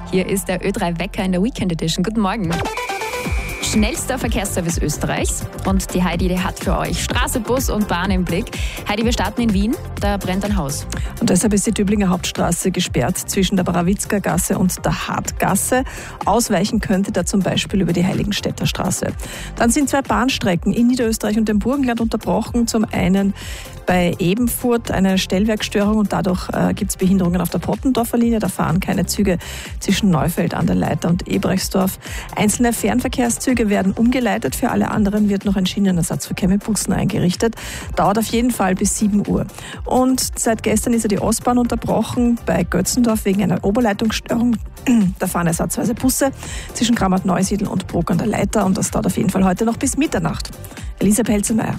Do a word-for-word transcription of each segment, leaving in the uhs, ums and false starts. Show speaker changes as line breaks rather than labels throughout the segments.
Hier ist der Ö drei Wecker in der Weekend Edition. Guten Morgen. Schnellster Verkehrsservice Österreichs und die Heidi, die hat für euch Straße, Bus und Bahn im Blick. Heidi, wir starten in Wien, da brennt ein Haus.
Und deshalb ist die Döblinger Hauptstraße gesperrt zwischen der Brawitzker Gasse und der Hartgasse. Ausweichen könnte da zum Beispiel über die Heiligenstädter Straße. Dann sind zwei Bahnstrecken in Niederösterreich und dem Burgenland unterbrochen. Zum einen bei Ebenfurt eine Stellwerkstörung und dadurch äh, gibt es Behinderungen auf der Pottendorfer Linie. Da fahren keine Züge zwischen Neufeld an der Leiter und Ebrechtsdorf. Einzelne Fernverkehrszüge werden umgeleitet. Für alle anderen wird noch ein Schienenersatzverkehr mit Bussen eingerichtet. Dauert auf jeden Fall bis sieben Uhr. Und seit gestern ist ja die Ostbahn unterbrochen bei Götzendorf wegen einer Oberleitungsstörung. Da fahren ersatzweise Busse zwischen Krammert-Neusiedl und Brok an der Leiter und das dauert auf jeden Fall heute noch bis Mitternacht. Elisa Pelzer-Meyer.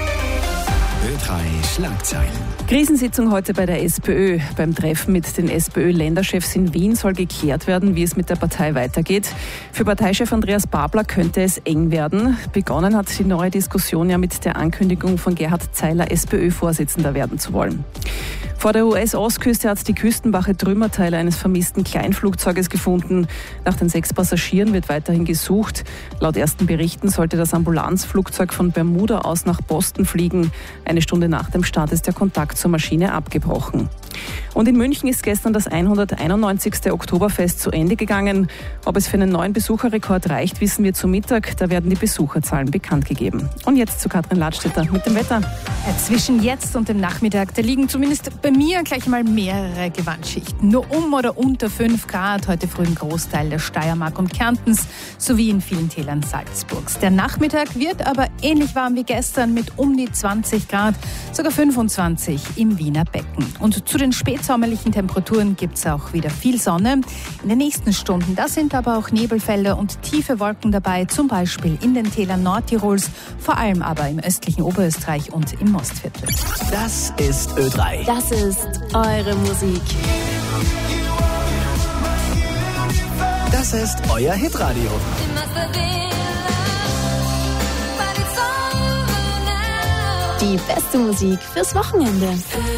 Ö drei Schlagzeilen.
Krisensitzung heute bei der SPÖ. Beim Treffen mit den SPÖ-Länderchefs in Wien soll geklärt werden, wie es mit der Partei weitergeht. Für Parteichef Andreas Babler könnte es eng werden. Begonnen hat die neue Diskussion ja mit der Ankündigung von Gerhard Zeiler, SPÖ-Vorsitzender werden zu wollen. Vor der U S-Ostküste hat die Küstenwache Trümmerteile eines vermissten Kleinflugzeuges gefunden. Nach den sechs Passagieren wird weiterhin gesucht. Laut ersten Berichten sollte das Ambulanzflugzeug von Bermuda aus nach Boston fliegen. Eine Stunde nach dem Start ist der Kontakt zur Maschine abgebrochen. Und in München ist gestern das hunderteinundneunzigste Oktoberfest zu Ende gegangen. Ob es für einen neuen Besucherrekord reicht, wissen wir zu Mittag. Da werden die Besucherzahlen bekannt gegeben. Und jetzt zu Katrin Ladstätter mit dem Wetter.
Zwischen jetzt und dem Nachmittag, da liegen zumindest bei mir gleich mal mehrere Gewaltschichten. Nur um oder unter fünf Grad, heute früh im Großteil der Steiermark und Kärntens sowie in vielen Tälern Salzburgs. Der Nachmittag wird aber ähnlich warm wie gestern mit um die zwanzig Grad, sogar fünfundzwanzig im Wiener Becken. Und zu den spätsommerlichen Temperaturen gibt es auch wieder viel Sonne. In den nächsten Stunden, da sind aber auch Nebelfelder und tiefe Wolken dabei, zum Beispiel in den Tälern Nordtirols, vor allem aber im östlichen Oberösterreich und im Mostviertel.
Das ist Ö drei.
Das ist eure Musik.
Das ist euer Hitradio.
Die beste Musik fürs Wochenende.